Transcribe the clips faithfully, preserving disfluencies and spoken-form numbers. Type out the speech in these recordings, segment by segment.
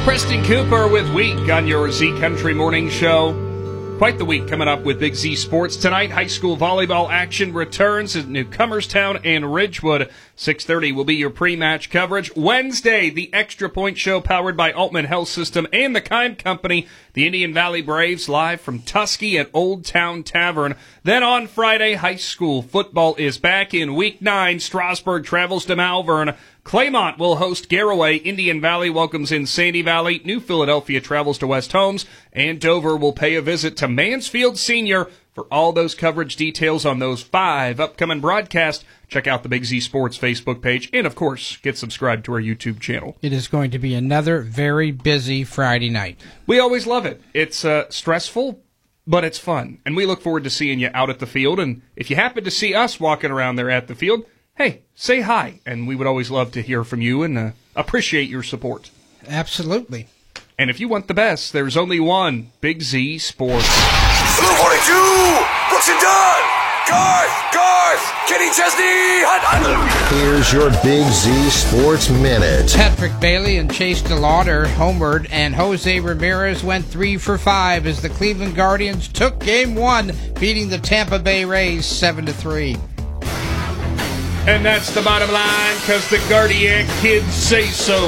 Preston Cooper with Week on your Z Country Morning Show. Quite the week coming up with Big Z Sports. Tonight, high school volleyball action returns at Newcomerstown and Ridgewood. six thirty will be your pre-match coverage. Wednesday, the Extra Point Show powered by Altman Health System and the Kind Company. The Indian Valley Braves live from Tusky at Old Town Tavern. Then on Friday, high school football is back in Week nine. Strasburg travels to Malvern. Claymont will host Garaway. Indian Valley welcomes in Sandy Valley. New Philadelphia travels to West Holmes. And Dover will pay a visit to Mansfield Senior. For all those coverage details on those five upcoming broadcasts, check out the Big Z Sports Facebook page. And, of course, get subscribed to our YouTube channel. It is going to be another very busy Friday night. We always love it. It's uh, stressful, but it's fun. And we look forward to seeing you out at the field. And if you happen to see us walking around there at the field, hey, say hi, and we would always love to hear from you and uh, appreciate your support. Absolutely. And if you want the best, there's only one, Big Z Sports. Blue forty-two, Brooks and Dunn, Garth, Garth, Kenny Chesney, Hunt, Hunt. Here's your Big Z Sports Minute. Patrick Bailey and Chase DeLauder homered, and Jose Ramirez went three for five as the Cleveland Guardians took game one, beating the Tampa Bay Rays seven to three. And that's the bottom line, because the Guardian kids say so.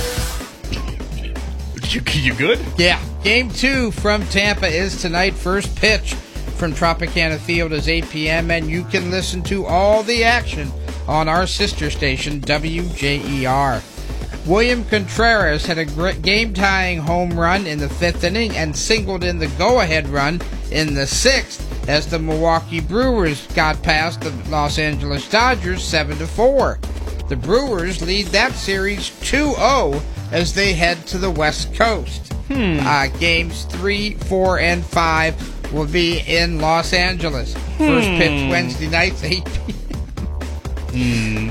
You, you good? Yeah. Game two from Tampa is tonight. First pitch from Tropicana Field is eight p.m., and you can listen to all the action on our sister station, W J E R. William Contreras had a game-tying home run in the fifth inning and singled in the go-ahead run in the sixth as the Milwaukee Brewers got past the Los Angeles Dodgers seven to four. The Brewers lead that series two oh as they head to the West Coast. Hmm. Uh, games three, four, and five will be in Los Angeles. Hmm. First pitch Wednesday night, eight p.m. Hmm.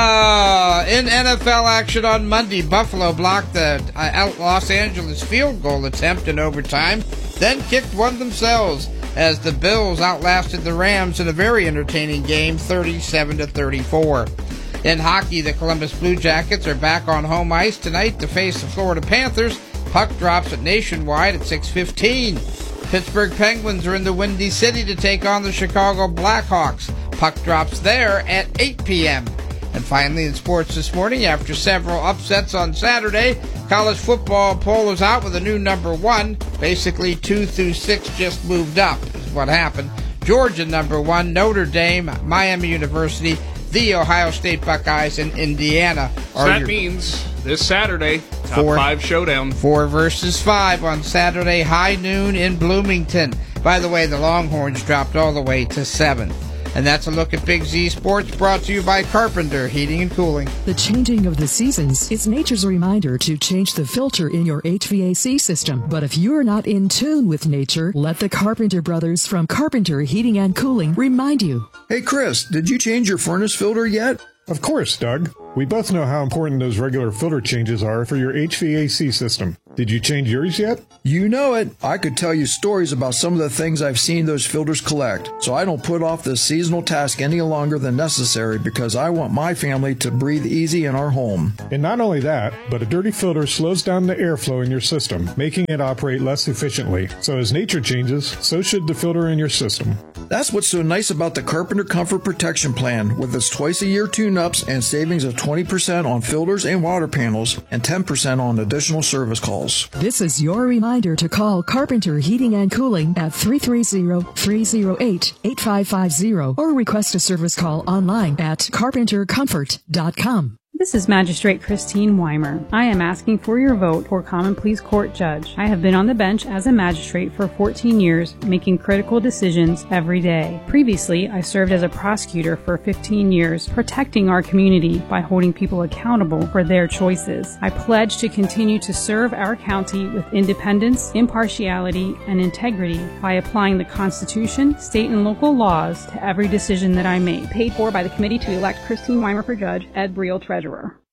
Uh, in N F L action on Monday, Buffalo blocked the uh, Los Angeles field goal attempt in overtime, then kicked one themselves as the Bills outlasted the Rams in a very entertaining game, thirty-seven to thirty-four. In hockey, the Columbus Blue Jackets are back on home ice tonight to face the Florida Panthers. Puck drops at Nationwide at six fifteen. Pittsburgh Penguins are in the Windy City to take on the Chicago Blackhawks. Puck drops there at eight p.m. And finally in sports this morning, after several upsets on Saturday, college football poll is out with a new number one. Basically, two through six just moved up, is what happened. Georgia number one, Notre Dame, Miami University, the Ohio State Buckeyes, and Indiana. So that your means this Saturday, top four, five showdown. Four versus five on Saturday, high noon in Bloomington. By the way, the Longhorns dropped all the way to seven. And that's a look at Big Z Sports, brought to you by Carpenter Heating and Cooling. The changing of the seasons is nature's reminder to change the filter in your H V A C system. But if you're not in tune with nature, let the Carpenter brothers from Carpenter Heating and Cooling remind you. Hey, Chris, did you change your furnace filter yet? Of course, Doug. We both know how important those regular filter changes are for your H V A C system. Did you change yours yet? You know it. I could tell you stories about some of the things I've seen those filters collect, so I don't put off this seasonal task any longer than necessary because I want my family to breathe easy in our home. And not only that, but a dirty filter slows down the airflow in your system, making it operate less efficiently. So as nature changes, so should the filter in your system. That's what's so nice about the Carpenter Comfort Protection Plan, with its twice-a-year tune-ups and savings of twenty percent on filters and water panels and ten percent on additional service calls. This is your reminder to call Carpenter Heating and Cooling at three three zero, three zero eight, eight five five zero or request a service call online at carpenter comfort dot com. This is Magistrate Christine Weimer. I am asking for your vote for Common Pleas Court Judge. I have been on the bench as a magistrate for fourteen years, making critical decisions every day. Previously, I served as a prosecutor for fifteen years, protecting our community by holding people accountable for their choices. I pledge to continue to serve our county with independence, impartiality, and integrity by applying the Constitution, state and local laws to every decision that I make. Paid for by the committee to elect Christine Weimer for judge, Ed Briel, treasurer.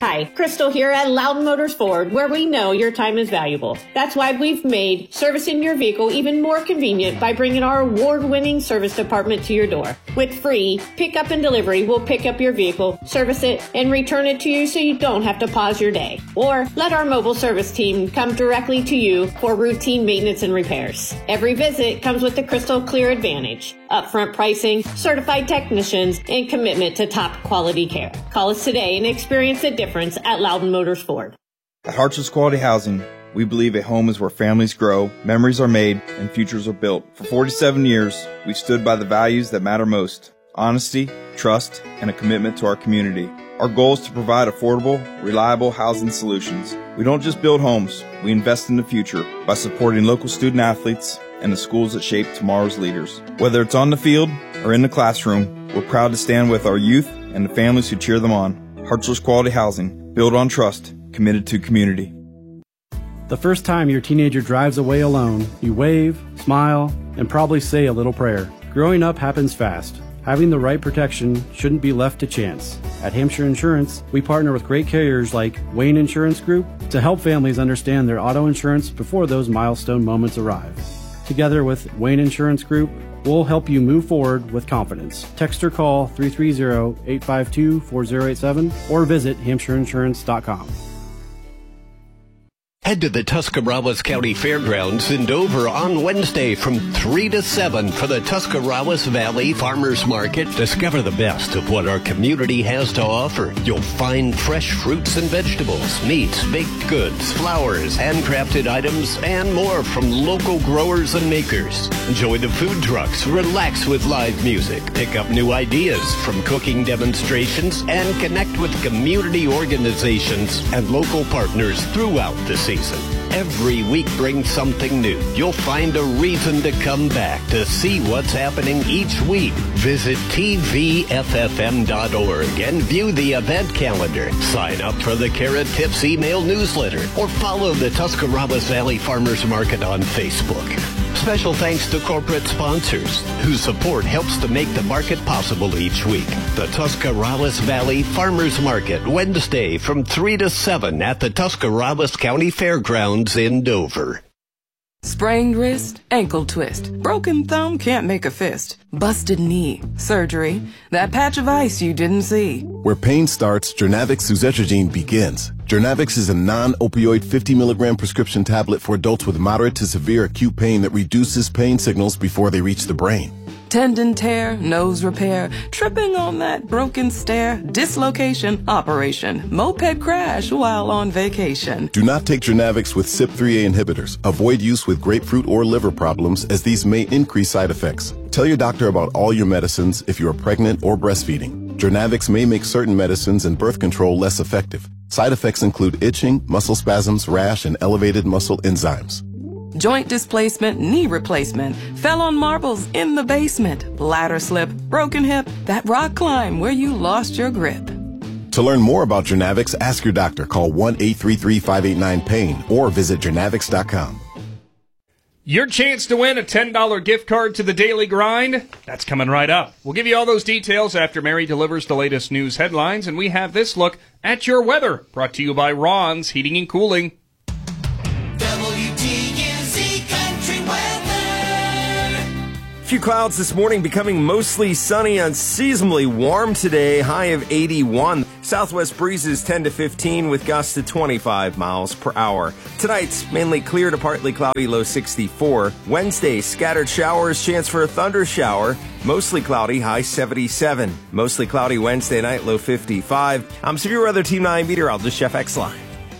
Hi, Crystal here at Loudon Motors Ford, where we know your time is valuable. That's why we've made servicing your vehicle even more convenient by bringing our award-winning service department to your door. With free pickup and delivery, we'll pick up your vehicle, service it, and return it to you so you don't have to pause your day. Or let our mobile service team come directly to you for routine maintenance and repairs. Every visit comes with the Crystal Clear Advantage, upfront pricing, certified technicians, and commitment to top quality care. Call us today and experience the difference at Loudon Motors Ford. At Hartsville's Quality Housing, we believe a home is where families grow, memories are made, and futures are built. For forty-seven years, we've stood by the values that matter most: honesty, trust, and a commitment to our community. Our goal is to provide affordable, reliable housing solutions. We don't just build homes, we invest in the future by supporting local student athletes and the schools that shape tomorrow's leaders. Whether it's on the field or in the classroom, we're proud to stand with our youth and the families who cheer them on. Hartsville's Quality Housing, built on trust, committed to community. The first time your teenager drives away alone, you wave, smile, and probably say a little prayer. Growing up happens fast. Having the right protection shouldn't be left to chance. At Hampshire Insurance, we partner with great carriers like Wayne Insurance Group to help families understand their auto insurance before those milestone moments arrive. Together with Wayne Insurance Group, we'll help you move forward with confidence. Text or call three three zero, eight five two, four zero eight seven or visit hampshire insurance dot com. Head to the Tuscarawas County Fairgrounds in Dover on Wednesday from three to seven for the Tuscarawas Valley Farmers Market. Discover the best of what our community has to offer. You'll find fresh fruits and vegetables, meats, baked goods, flowers, handcrafted items, and more from local growers and makers. Enjoy the food trucks, relax with live music, pick up new ideas from cooking demonstrations, and connect with community organizations and local partners throughout the season. Every week brings something new. You'll find a reason to come back to see what's happening each week. Visit T V F F M dot org and view the event calendar. Sign up for the Carrot Tips email newsletter or follow the Tuscarawas Valley Farmers Market on Facebook. Special thanks to corporate sponsors whose support helps to make the market possible each week. The Tuscarawas Valley Farmers Market, Wednesday from three to seven at the Tuscarawas County Fairgrounds in Dover. Sprained wrist, ankle twist, broken thumb, can't make a fist, busted knee, surgery, that patch of ice you didn't see. Where pain starts, Jernavix suzetrigine begins. Jernavix is a non-opioid fifty milligram prescription tablet for adults with moderate to severe acute pain that reduces pain signals before they reach the brain. Tendon tear, nose repair, tripping on that broken stair, dislocation, operation, moped crash while on vacation. Do not take Jernavix with C Y P three A inhibitors. Avoid use with grapefruit or liver problems as these may increase side effects. Tell your doctor about all your medicines if you are pregnant or breastfeeding. Jernavix may make certain medicines and birth control less effective. Side effects include itching, muscle spasms, rash, and elevated muscle enzymes. Joint displacement, knee replacement, fell on marbles in the basement, ladder slip, broken hip, that rock climb where you lost your grip. To learn more about Jernavix, ask your doctor. Call one eight three three, five eight nine, pain or visit jernavix dot com. Your chance to win a ten dollars gift card to the Daily Grind, that's coming right up. We'll give you all those details after Mary delivers the latest news headlines, and we have this look at your weather, brought to you by Ron's Heating and Cooling. Few clouds this morning, becoming mostly sunny, unseasonably warm today, high of eighty-one. Southwest breezes ten to fifteen with gusts to twenty-five miles per hour. Tonight's mainly clear to partly cloudy, low sixty-four. Wednesday, scattered showers, chance for a thunder shower, mostly cloudy, high seventy-seven. Mostly cloudy Wednesday night, low fifty-five. I'm Severe Weather Team nine meteorologist Jeff Exline.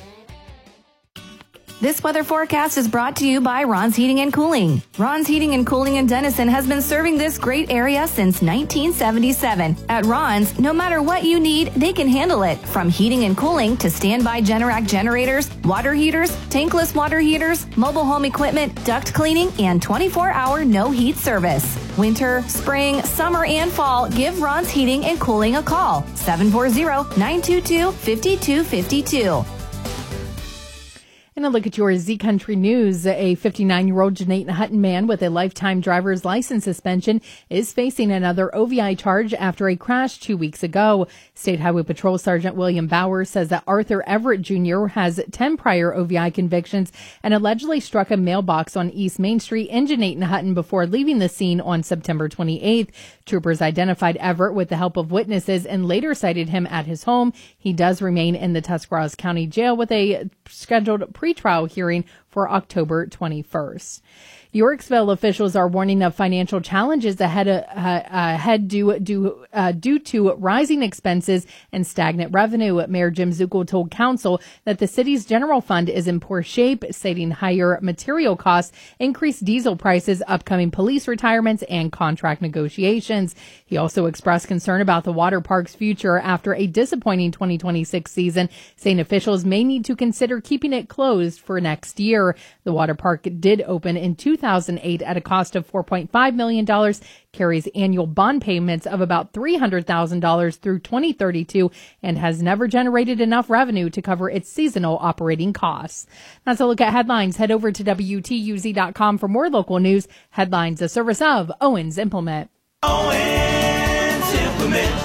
This weather forecast is brought to you by Ron's Heating and Cooling. Ron's Heating and Cooling in Denison has been serving this great area since nineteen seventy-seven. At Ron's, no matter what you need, they can handle it. From heating and cooling to standby Generac generators, water heaters, tankless water heaters, mobile home equipment, duct cleaning, and twenty-four hour no heat service. Winter, spring, summer, and fall, give Ron's Heating and Cooling a call. seven four zero, nine two two, five two five two. And a look at your Z Country News. A fifty-nine-year-old Janayton Hutton man with a lifetime driver's license suspension is facing another O V I charge after a crash two weeks ago. State Highway Patrol Sergeant William Bauer says that Arthur Everett Junior has ten prior O V I convictions and allegedly struck a mailbox on East Main Street in Janayton Hutton before leaving the scene on September twenty-eighth. Troopers identified Everett with the help of witnesses and later cited him at his home. He does remain in the Tuscarawas County Jail with a scheduled pretrial hearing for October twenty-first. Yorksville officials are warning of financial challenges ahead, uh, ahead due, due, uh, due to rising expenses and stagnant revenue. Mayor Jim Zuckel told council that the city's general fund is in poor shape, citing higher material costs, increased diesel prices, upcoming police retirements, and contract negotiations. He also expressed concern about the water park's future after a disappointing twenty twenty-six season, saying officials may need to consider keeping it closed for next year. The water park did open in two thousand eight at a cost of four point five million dollars, carries annual bond payments of about three hundred thousand dollars through twenty thirty-two, and has never generated enough revenue to cover its seasonal operating costs. That's a look at headlines. Head over to W T U Z dot com for more local news. Headlines, a service of Owens Implement. Owens Implement.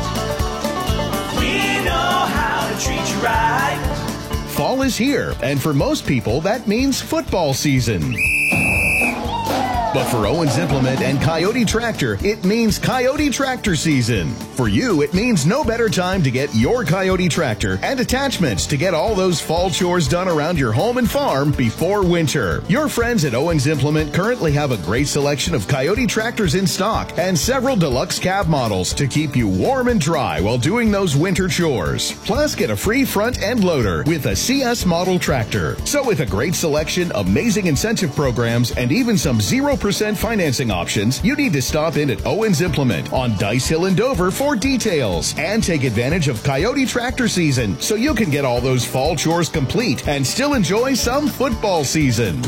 We know how to treat you right. Fall is here, and for most people, that means football season. But for Owens Implement and Coyote Tractor, it means Coyote Tractor season. For you, it means no better time to get your Coyote Tractor and attachments to get all those fall chores done around your home and farm before winter. Your friends at Owens Implement currently have a great selection of Coyote Tractors in stock and several deluxe cab models to keep you warm and dry while doing those winter chores. Plus, get a free front end loader with a C S model tractor. So with a great selection, amazing incentive programs, and even some zero percent financing options, you need to stop in at Owens Implement on Dice Hill in Dover for details and take advantage of Coyote Tractor season so you can get all those fall chores complete and still enjoy some football season.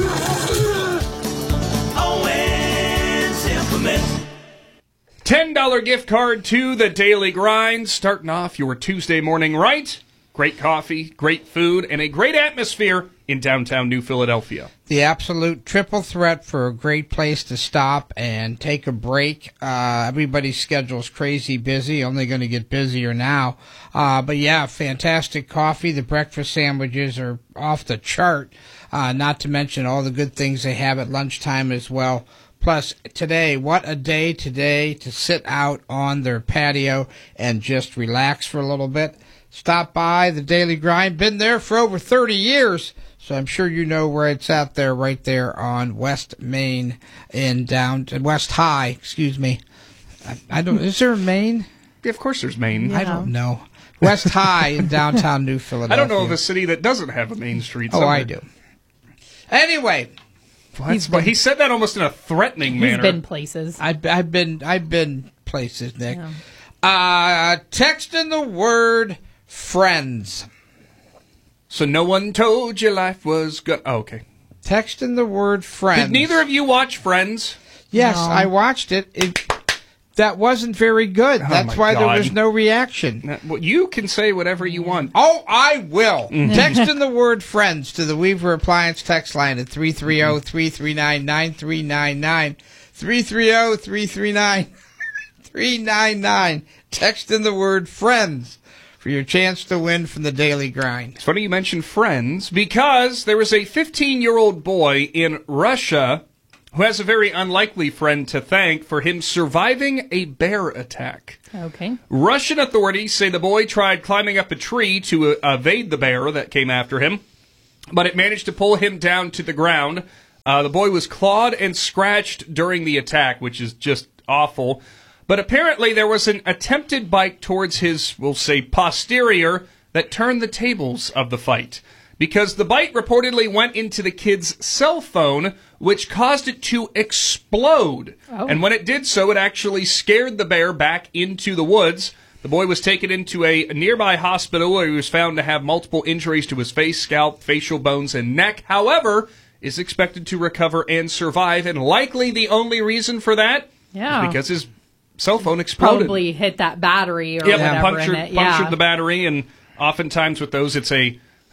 Owens Implement. ten dollars gift card to the Daily Grind, starting off your Tuesday morning right. Great coffee, great food, and a great atmosphere in downtown New Philadelphia. The absolute triple threat for a great place to stop and take a break. Uh, everybody's schedule's crazy busy, only going to get busier now. Uh, but yeah, fantastic coffee. The breakfast sandwiches are off the chart, uh, not to mention all the good things they have at lunchtime as well. Plus, today, what a day today to sit out on their patio and just relax for a little bit. Stop by the Daily Grind. Been there for over thirty years, so I'm sure you know where it's at there, right there on West Main in down West High. Excuse me. I, I don't. Is there a Main? Yeah, of course, there's Main. Yeah. I don't know. West High in downtown New Philadelphia. I don't know of a city that doesn't have a main street. Oh, somewhere. I do. Anyway. He's been, he said that almost in a threatening manner. He's been places. I've, I've been I've been places, Nick. Yeah. Uh, text in the word friends. So no one told you life was good. Oh, okay. Text in the word friends. Did neither of you watch Friends? Yes, no. I watched it. It that wasn't very good. Oh, That's why God. there was no reaction. Now, well, you can say whatever you want. Oh, I will. Mm-hmm. Text in the word friends to the Weaver Appliance text line at three three zero, three three nine, nine three nine nine. three three zero, three three nine, three nine nine. Text in the word friends for your chance to win from the Daily Grind. It's funny you mentioned Friends because there was a fifteen-year-old boy in Russia who has a very unlikely friend to thank for him surviving a bear attack. Okay. Russian authorities say the boy tried climbing up a tree to uh, evade the bear that came after him, but it managed to pull him down to the ground. Uh, the boy was clawed and scratched during the attack, which is just awful. But apparently there was an attempted bite towards his, we'll say, posterior that turned the tables of the fight. Because the bite reportedly went into the kid's cell phone, which caused it to explode. Oh. And when it did so, it actually scared the bear back into the woods. The boy was taken into a nearby hospital where he was found to have multiple injuries to his face, scalp, facial bones, and neck. However, is expected to recover and survive. And likely the only reason for that yeah. is because his cell phone exploded. Probably hit that battery or yep, whatever punctured, in it. punctured yeah. the battery, and oftentimes with those, it's a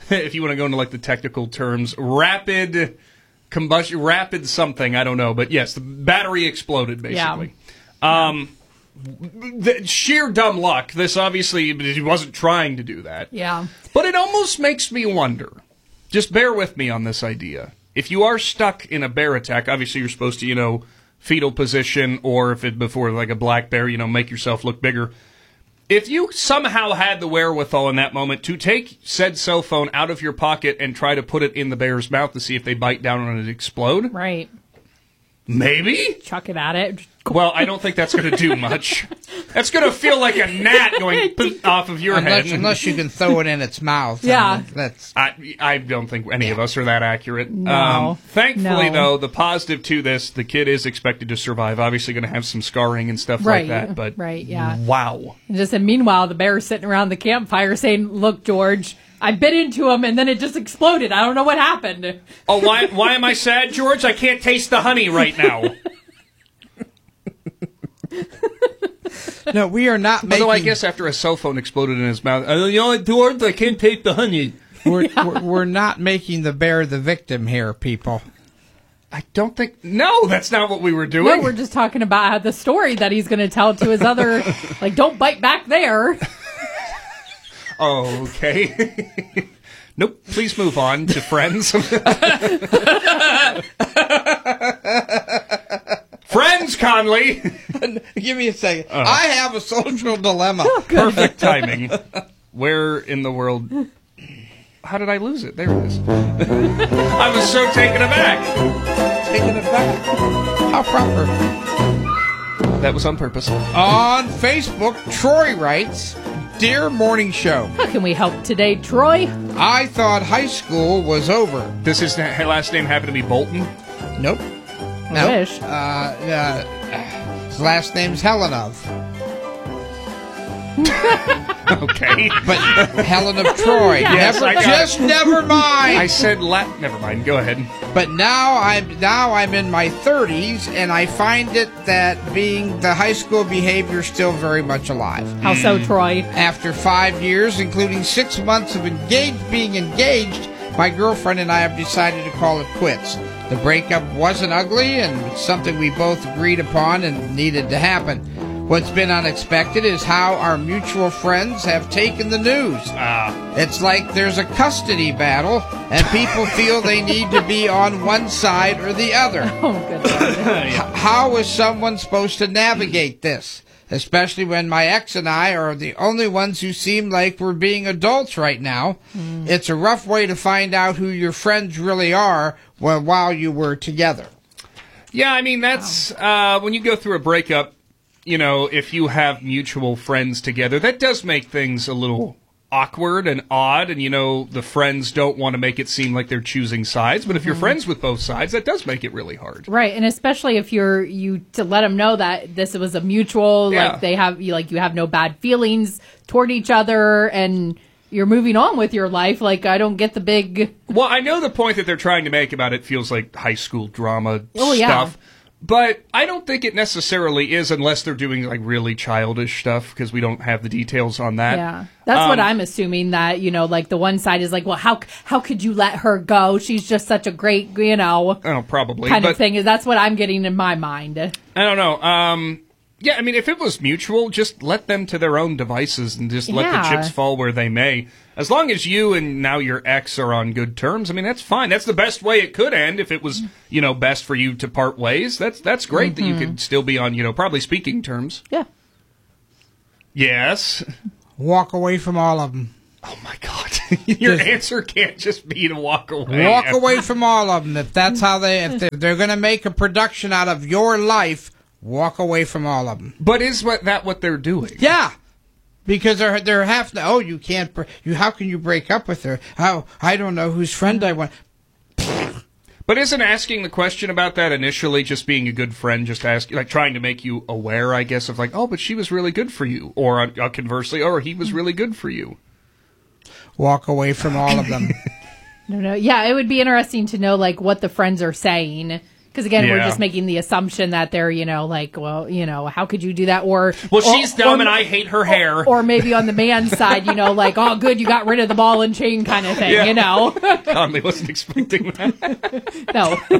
if you want to go into like the technical terms, rapid combustion, rapid something, I don't know. But yes, the battery exploded, basically. Yeah. Um, the sheer dumb luck. This obviously, he wasn't trying to do that. Yeah. But it almost makes me wonder. Just bear with me on this idea. If you are stuck in a bear attack, obviously you're supposed to, you know, fetal position, or if it before like a black bear, you know, make yourself look bigger. If you somehow had the wherewithal in that moment to take said cell phone out of your pocket and try to put it in the bear's mouth to see if they bite down on it and explode, right? Maybe chuck it at it. Well, I don't think that's going to do much. That's going to feel like a gnat going poof off of your unless, head. Unless you can throw it in its mouth. Yeah. I mean, that's. I, I don't think any yeah. of us are that accurate. No. Um, thankfully, no. though, the positive to this, the kid is expected to survive. Obviously going to have some scarring and stuff right. like that. But right, yeah. Wow. And just and meanwhile, the bear's sitting around the campfire saying, "Look, George, I bit into him and then it just exploded. I don't know what happened." Oh, why, why am I sad, George? I can't taste the honey right now. No, we are not making... Although I guess after a cell phone exploded in his mouth, uh, you know, George, I can't taste the honey. We're, we're, we're not making the bear the victim here, people. I don't think... No, that's not what we were doing. No, we're just talking about how the story that he's going to tell to his other... like, don't bite back there. Oh, okay. Nope, please move on to Friends. Friends, Conley! Give me a second. Uh, I have a social dilemma. Perfect timing. Where in the world... How did I lose it? There it is. I was so taken aback. Taken aback? How proper. That was on purpose. On Facebook, Troy writes, "Dear Morning Show. How can we help today, Troy? I thought high school was over." Does his na- last name happen to be Bolton? Nope. I no. wish. Uh, uh, his last name's Helenov. Okay. But Helen of Troy. Yes, never, just never mind. I said la- never mind. Go ahead. But now I'm now I'm in my thirties, and I find it that being the high school behavior still very much alive. How so, Troy? After five years, including six months of engaged being engaged, my girlfriend and I have decided to call it quits. The breakup wasn't ugly, and it's something we both agreed upon and needed to happen. What's been unexpected is how our mutual friends have taken the news. Ah. It's like there's a custody battle, and people feel they need to be on one side or the other. Oh, good Lord. H- how is someone supposed to navigate this? Especially when my ex and I are the only ones who seem like we're being adults right now. Mm. It's a rough way to find out who your friends really are while, while you were together. Yeah, I mean, that's uh, when you go through a breakup, you know, if you have mutual friends together, that does make things a little awkward and odd, and, you know, the friends don't want to make it seem like they're choosing sides, but if you're Mhm. friends with both sides, that does make it really hard. Right, and especially if you're you to let them know that this was a mutual, Yeah. like they have, you like you have no bad feelings toward each other, and you're moving on with your life. Like, I don't get the big. Well, I know the point that they're trying to make about it feels like high school drama Oh, yeah. stuff. But I don't think it necessarily is unless they're doing like really childish stuff, because we don't have the details on that. Yeah, that's Um, what I'm assuming, that, you know, like the one side is like, well, how how could you let her go? She's just such a great, you know, Oh, probably. kind but of thing. Is that's what I'm getting in my mind. I don't know. Um, yeah, I mean, if it was mutual, just let them to their own devices and just let the Yeah. chips fall where they may. As long as you and now your ex are on good terms, I mean, that's fine. That's the best way it could end if it was, you know, best for you to part ways. That's that's great that you Mhm. could still be on, you know, probably speaking terms. Yeah. Yes. Walk away from all of them. Oh, my God. Your Just- answer can't just be to walk away. Walk away from all of them. If that's how they, if they're, they're going to make a production out of your life, walk away from all of them. But is what, that what they're doing? Yeah. Because they're they're half. Oh, you can't. br- You how can you break up with her? How I don't know whose friend I want. But isn't asking the question about that initially just being a good friend, just ask, like trying to make you aware, I guess, of like, oh, but she was really good for you, or uh, conversely, or he was really good for you. Walk away from all of them. No, no. Yeah, it would be interesting to know, like, what the friends are saying. Because again, Yeah. we're just making the assumption that they're, you know, like, well, you know, how could you do that? Or Well, or- she's dumb or- and I hate her hair. Or maybe on the man's side, you know, like, oh, good, you got rid of the ball and chain kind of thing, Yeah. you know? Conley wasn't expecting that.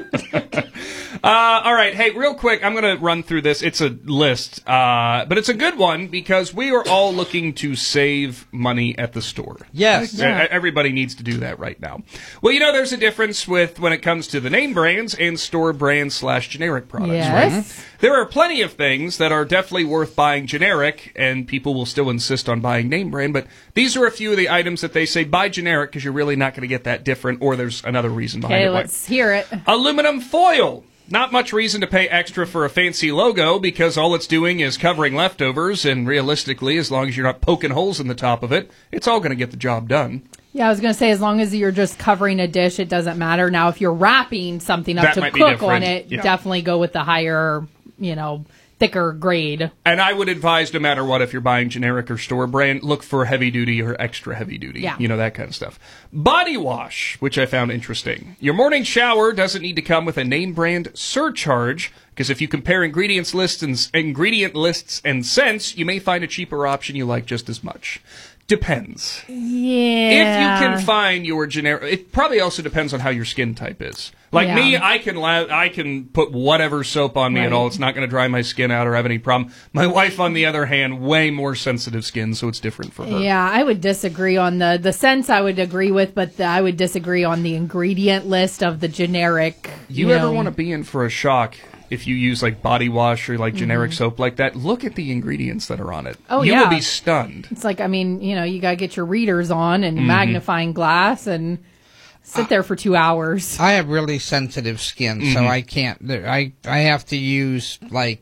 No. Uh, all right. Hey, real quick, I'm going to run through this. It's a list, uh, but it's a good one because we are all looking to save money at the store. Yes. E- Everybody needs to do that right now. Well, you know, there's a difference with when it comes to the name brands and store brand slash generic products, Yes. right? There are plenty of things that are definitely worth buying generic, and people will still insist on buying name brand, but these are a few of the items that they say buy generic because you're really not going to get that different, or there's another reason behind Okay, it. Why- let's hear it. Aluminum foil. Not much reason to pay extra for a fancy logo because all it's doing is covering leftovers, and realistically, as long as you're not poking holes in the top of it, it's all going to get the job done. Yeah, I was going to say, as long as you're just covering a dish, it doesn't matter. Now, if you're wrapping something up That to might be cook different. on it, Yeah. definitely go with the higher, you know, thicker grade. And I would advise, no matter what, if you're buying generic or store brand, look for heavy duty or extra heavy duty. Yeah. You know, that kind of stuff. Body wash, which I found interesting. Your morning shower doesn't need to come with a name brand surcharge, because if you compare ingredients lists and ingredient lists and scents, you may find a cheaper option you like just as much. Depends. Yeah. If you can find your generic, it probably also depends on how your skin type is. Like Yeah. me, I can la- I can put whatever soap on me Right. at all. It's not going to dry my skin out or have any problem. My wife, on the other hand, way more sensitive skin, so it's different for her. Yeah, I would disagree on the the scents. I would agree with, but the, I would disagree on the ingredient list of the generic. You, You, ever know, want to be in for a shock if you use like body wash or like generic Mhm. soap like that? Look at the ingredients that are on it. Oh, you yeah. will be stunned. It's like, I mean, you know, you got to get your readers on and Mhm. magnifying glass and sit there for two hours. I have really sensitive skin, so Mhm. I can't. I I have to use like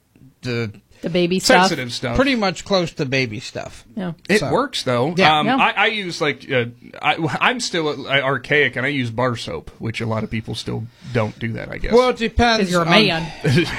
the The baby stuff. Sensitive stuff. pretty much close to baby stuff. Yeah. It So- works though. Yeah. Um, Yeah. I, I use like uh, I, I'm still uh, archaic, and I use bar soap, which a lot of people still don't do that. I guess. Well, it depends. 'Cause you're a on- man.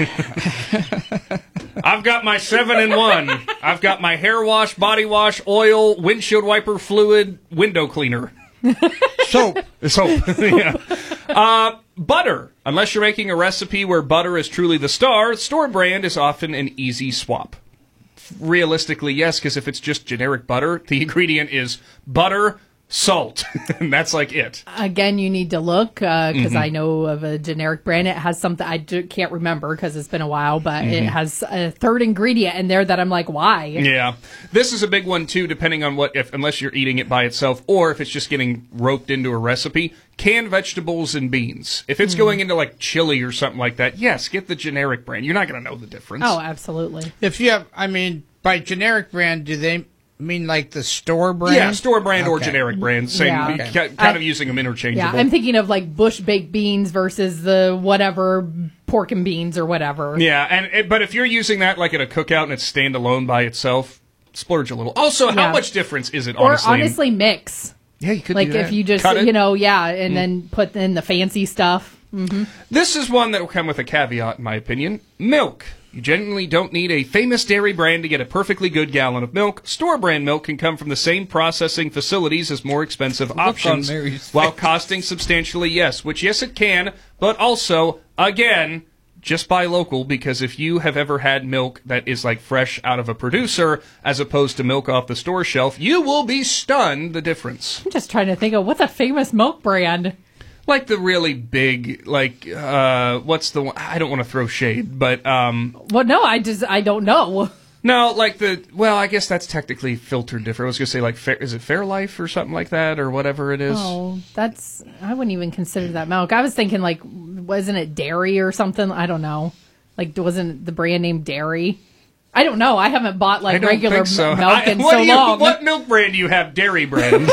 I've got my seven in one. I've got my hair wash, body wash, oil, windshield wiper fluid, window cleaner. Soap. Soap. Yeah. Uh, butter. Unless you're making a recipe where butter is truly the star, store brand is often an easy swap. Realistically, yes, because if it's just generic butter, the ingredient is butter, salt, and that's like it. Again, you need to look because Mhm. I know of a generic brand. It has something I do, can't remember because it's been a while, but it Mhm. has a third ingredient in there that I'm like, why? Yeah, this is a big one too. Depending on what, if unless you're eating it by itself, or if it's just getting roped into a recipe, canned vegetables and beans. If it's Mm. going into like chili or something like that, yes, get the generic brand. You're not going to know the difference. Oh, absolutely. If you have, I mean, by generic brand, do they mean like the store brand? Yeah, store brand or Okay. generic brand. Same, Yeah. ki- Okay. kind I- of using them interchangeable. Yeah, I'm thinking of like bush baked beans versus the whatever pork and beans or whatever. Yeah, and it, but if you're using that like at a cookout and it's standalone by itself, splurge a little. Also, how Yeah. much difference is it? Or Honestly, honestly, mix. Yeah, you could like do that. if you just Cut it. you know yeah, and Mm. then put in the fancy stuff. hmm This is one that will come with a caveat, in my opinion. Milk. You genuinely don't need a famous dairy brand to get a perfectly good gallon of milk. Store brand milk can come from the same processing facilities as more expensive on options, Mary's while costing substantially yes, which yes it can, but also, again, just buy local, because if you have ever had milk that is like fresh out of a producer as opposed to milk off the store shelf, you will be stunned the difference. I'm just trying to think of what's a famous milk brand. Like the really big, like, uh, what's the one? I don't want to throw shade, but, um, Well, no, I just I don't know. no, like the, well, I guess that's technically filtered different. I was going to say, like, Fair, is it Fairlife or something like that, or whatever it is? Oh, that's I wouldn't even consider that milk. I was thinking like, wasn't it dairy or something? I don't know. Like, wasn't the brand name Dairy? I don't know. I haven't bought I like don't regular think so. m- milk I- in what so do you, long. What milk brand do you have? Dairy brand?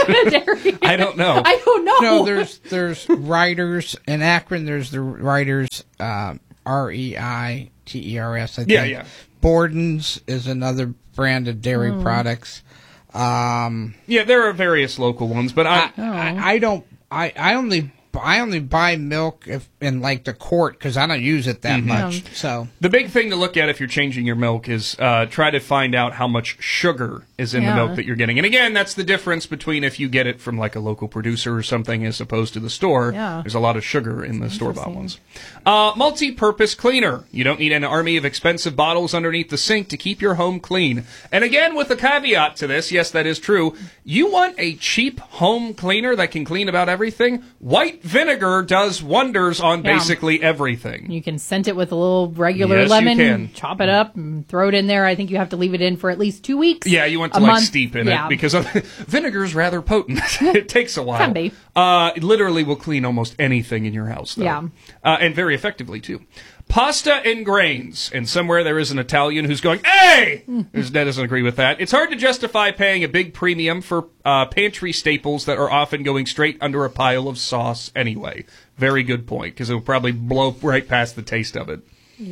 I don't know. I don't know. No, there's there's Riders in Akron. There's the Riders, um, R E I T E R S. I think. Yeah, yeah. Borden's is another brand of dairy Hmm. products. Um, Yeah, there are various local ones, but I, I, I don't. I, I only I only buy milk if in like the quart because I don't use it that Mm-hmm. much. So The big thing to look at if you're changing your milk is uh, try to find out how much sugar is in Yeah. the milk that you're getting. And again, that's the difference between if you get it from like a local producer or something as opposed to the store. Yeah. There's a lot of sugar in the store-bought ones. Uh, multi-purpose cleaner. You don't need an army of expensive bottles underneath the sink to keep your home clean. And again, with a caveat to this, yes, that is true. You want a cheap home cleaner that can clean about everything? White vinegar does wonders on Yeah. basically everything. You can scent it with a little regular Yes, you lemon, can. chop it up, and throw it in there. I think you have to leave it in for at least two weeks. Yeah, you want to a like month. steep in Yeah. it because vinegar is rather potent. It takes a while. Can be. Uh, it literally will clean almost anything in your house, though. Yeah. Uh, and very effectively, too. Pasta and grains. And somewhere there is an Italian who's going, hey! His dad doesn't agree with that. It's hard to justify paying a big premium for uh, pantry staples that are often going straight under a pile of sauce anyway. Very good point, because it will probably blow right past the taste of it.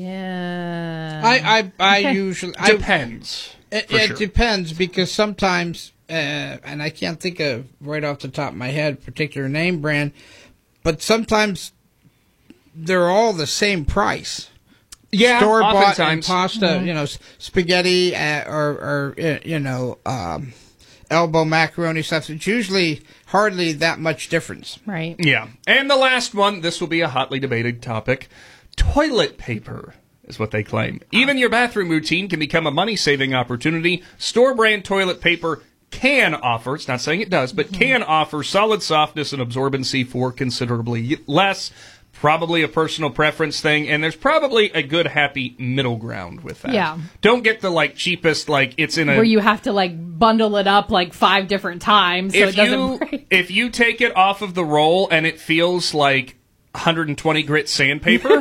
Yeah. I I, I Okay. usually I, Depends. It, for it sure. depends because sometimes, uh, and I can't think of right off the top of my head a particular name brand, but sometimes they're all the same price. Yeah, store bought and oftentimes. pasta, Mhm. you know, s- spaghetti uh, or or uh, you know, um, elbow macaroni stuff. It's usually hardly that much difference. Right. Yeah. And the last one, this will be a hotly debated topic. Toilet paper is what they claim. Even your bathroom routine can become a money-saving opportunity. Store-brand toilet paper can offer, it's not saying it does, but can offer solid softness and absorbency for considerably less. Probably a personal preference thing, and there's probably a good, happy middle ground with that. Yeah. Don't get the, like, cheapest, like, it's in a... Where you have to like bundle it up like five different times so if it doesn't you break. if you take it off of the roll and it feels like one hundred twenty grit sandpaper,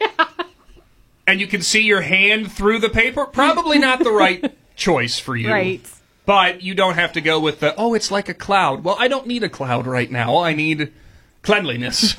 and you can see your hand through the paper, probably not the right choice for you. Right. But you don't have to go with the, oh, it's like a cloud. Well, I don't need a cloud right now. I need cleanliness.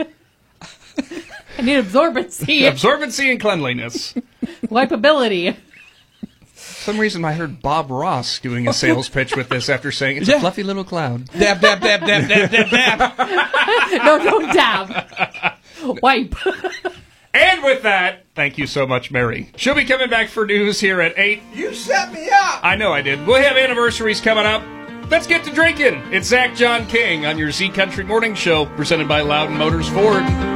I need absorbency, Absorbency and cleanliness. wipeability. For some reason, I heard Bob Ross doing a sales pitch with this after saying it's Yeah. a fluffy little cloud. Dab dab dab dab dab dab dab. No, don't dab. Wipe. And with that, thank you so much, Mary. She'll be coming back for news here at eight. You set me up. I know I did. We'll have anniversaries coming up. Let's get to drinking. It's Zach John King on your Z Country Morning Show, presented by Loudon Motors Ford.